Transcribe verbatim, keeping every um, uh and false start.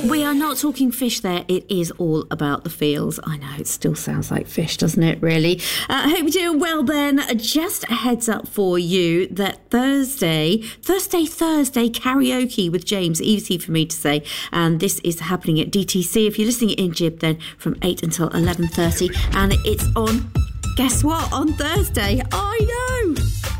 We are not talking fish there. It is all about the feels. I know, it still sounds like fish, doesn't it, really? Uh, I hope you're doing well, then. Just a heads up for you that Thursday, Thursday, Thursday, karaoke with James, easy for me to say. And this is happening at D T C. If you're listening in Jib, then from eight until eleven thirty. And it's on, guess what, on Thursday. I know.